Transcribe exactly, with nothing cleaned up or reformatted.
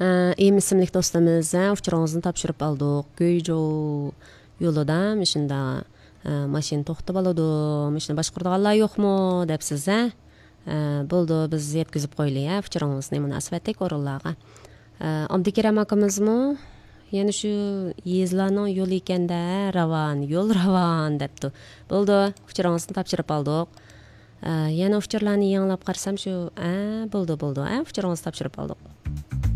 Em ismli dostumuz uçurağınızı tapşırıp aldık. Göyjo yolida mişinda maşin to'xtab oladi, mishni boshqaradiganlar yo'qmi debsiz a? Bo'ldi, biz yetkazib qo'yaylik a uçurağınızı munosabatli o'rinlarga. Abdukaram akamizmi yana shu yezlarning yo'li ekanda ravon, yo'l ravon debdi. Bo'ldi, uçurağınızı tapşırıp aldık. Yana uçurlarni yanglab qarsam shu, a bo'ldi bo'ldi a uçurağınızı tapşırıp aldık.